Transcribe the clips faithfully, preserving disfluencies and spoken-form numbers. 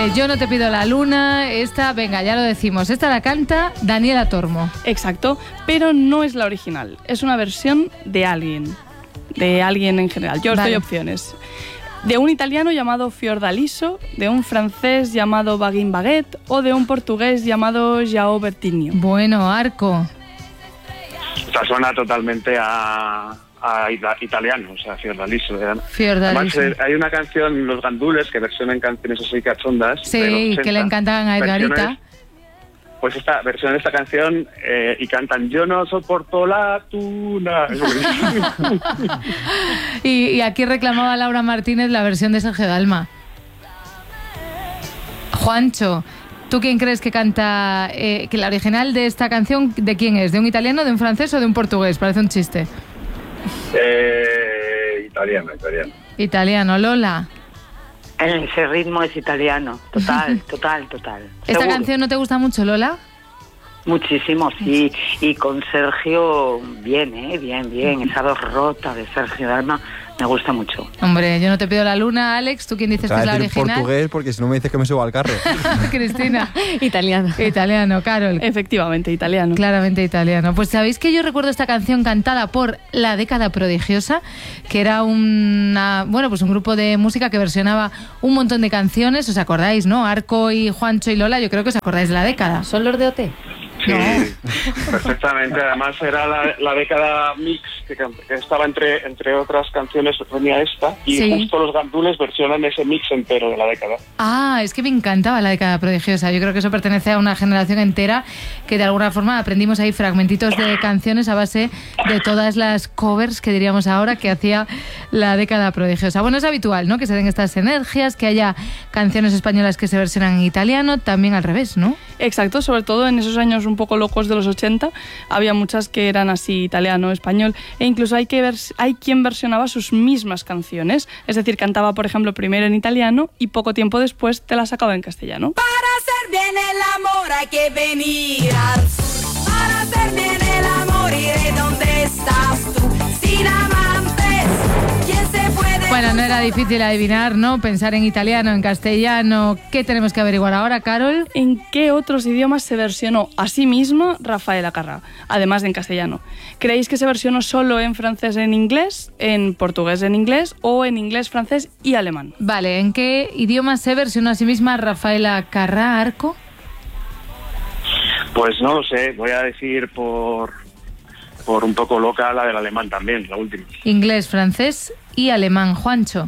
Eh, yo no te pido la luna, esta, venga, ya lo decimos, esta la canta Daniela Tormo. Exacto, pero no es la original, es una versión de alguien, de alguien en general. Yo os Vale. doy opciones. De un italiano llamado Fiordaliso, de un francés llamado Baguin Baguette o de un portugués llamado João Bertinho. Bueno, Arco. Esta suena totalmente a, a ita- italiano, o sea, Fiordaliso. ¿eh? Fiordaliso. Además, eh, hay una canción, Los Gandules, que versionan canciones así cachondas. Sí, de los ochenta, que le encantan a Edgarita. versiones. Pues esta versión de esta canción eh, y cantan Yo no soporto la tuna. y, y aquí reclamaba Laura Martínez la versión de Sergio Dalma. Juancho, ¿tú quién crees que canta? Eh, que la original de esta canción, ¿de quién es? ¿De un italiano, de un francés o de un portugués? Parece un chiste. eh, italiano, italiano. Italiano, Lola. Ese ritmo es italiano, total, total, total. ¿Esta Seguro. canción no te gusta mucho, Lola? Muchísimo, sí. Y con Sergio, bien, ¿eh? Bien, bien. Esa voz rota de Sergio Dalma me gusta mucho. Hombre, yo no te pido la luna, Alex. ¿Tú quién dices que es la original? portugués, porque si no me dices que me subo al carro. Cristina. Italiano. Italiano, Carol. Efectivamente, italiano. Claramente italiano. Pues sabéis que yo recuerdo esta canción cantada por La Década Prodigiosa, que era una, bueno, pues un grupo de música que versionaba un montón de canciones. ¿Os acordáis, no? Arco y Juancho y Lola, yo creo que os acordáis de La Década. ¿Son los de O T? Sí, perfectamente. Además era la, la década mix que, can- que estaba entre entre otras canciones, venía esta y Sí. justo Los Gandules versionan ese mix entero de la década. Ah, es que me encantaba La Década Prodigiosa. Yo creo que eso pertenece a una generación entera que de alguna forma aprendimos ahí fragmentitos de canciones a base de todas las covers que diríamos ahora que hacía La Década Prodigiosa. Bueno, es habitual, ¿no? Que se den estas energías, que haya canciones españolas que se versionan en italiano, también al revés, ¿no? Exacto, sobre todo en esos años un poco locos de los ochenta, había muchas que eran así italiano, español, e incluso hay, que vers- hay quien versionaba sus mismas canciones, es decir, cantaba, por ejemplo, primero en italiano y poco tiempo después te la sacaba en castellano. Para hacer bien el amor hay que venir al sur. Para hacer bien el amor iré donde estás tú. Sin amantes, ¿quién se puede? Bueno, no era difícil adivinar, ¿no? Pensar en italiano, en castellano. ¿Qué tenemos que averiguar ahora, Carol? ¿En qué otros idiomas se versionó a sí misma Rafael Acarrá, además de en castellano? ¿Creéis que se versionó solo en francés, en inglés, en portugués, en inglés o en inglés, francés y alemán? Vale, ¿en qué idioma se versionó a sí misma Rafaela Carrá, Arco? Pues no lo sé, voy a decir por por un poco loca la del alemán también, la última. Inglés, francés y alemán. Juancho.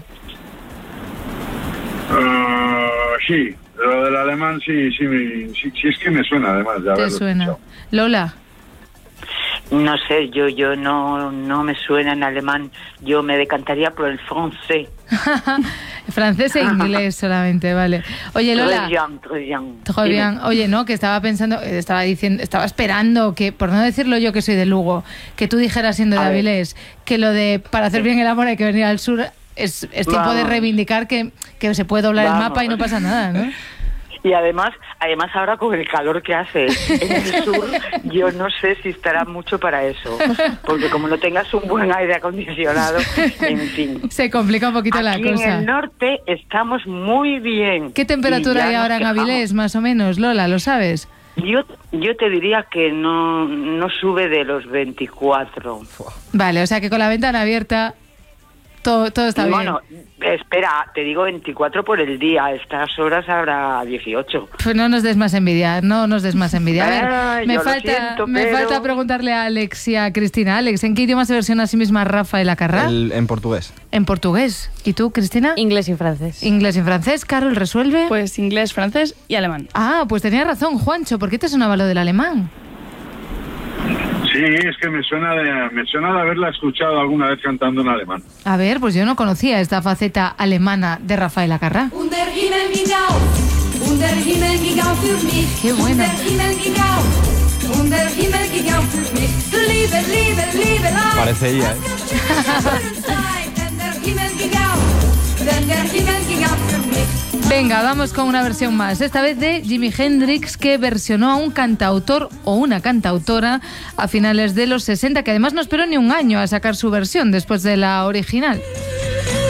Uh, sí, lo del alemán sí, sí, me- sí, sí es que me suena además. De ¿Te haberlo suena? escuchado. Lola. No sé, yo yo no no me suena en alemán. Yo me decantaría por el francés. Francés e inglés solamente, vale. Oye, Lola. Très bien, très bien. Très Dime. bien. Oye, no, que estaba pensando, eh, estaba diciendo, estaba esperando que, por no decirlo yo que soy de Lugo, que tú dijeras siendo de A ver. Avilés, que lo de para hacer bien el amor hay que venir al sur, es, es tiempo de Vamos. reivindicar que, que se puede doblar el Vamos. mapa y no pasa nada, ¿no? Y además, además ahora con el calor que hace en el sur, yo no sé si estará mucho para eso. Porque como no tengas un buen aire acondicionado, en fin. Se complica un poquito la Aquí en cosa. el norte estamos muy bien. ¿Qué temperatura Y ya hay nos ahora en quejamos. Avilés, más o menos, Lola? ¿Lo sabes? Yo, yo te diría que no, no sube de los veinticuatro. Vale, o sea que con la ventana abierta todo, todo está bien. Bueno, espera, te digo veinticuatro por el día. A estas horas habrá dieciocho. Pues no nos des más envidia, no nos des más envidia. A ver, Ay, me, yo lo falta, siento, me pero- falta preguntarle a Alex y a Cristina. Alex, ¿en qué idioma se versiona a sí misma Rafaela Carrá? El- en portugués. En portugués. ¿Y tú, Cristina? Inglés y francés. Inglés y francés. Carol, ¿resuelve? Pues inglés, francés y alemán. Ah, pues tenía razón, Juancho. ¿Por qué te sonaba lo del alemán? Sí, es que me suena de me suena de haberla escuchado alguna vez cantando en alemán. A ver, pues yo no conocía esta faceta alemana de Rafaela Carrá. Und der Himmel ging auf, und der Himmel ging auf für mich. Qué bueno. Und der Himmel ging auf, und der Himmel ging auf für mich. Liebe, Liebe, Liebe, Leid. Parece ella, ¿eh? Denn der Himmel ging auf, denn der Himmel ging auf für mich. Venga, vamos con una versión más, esta vez de Jimi Hendrix, que versionó a un cantautor o una cantautora a finales de los sesenta, que además no esperó ni un año a sacar su versión después de la original.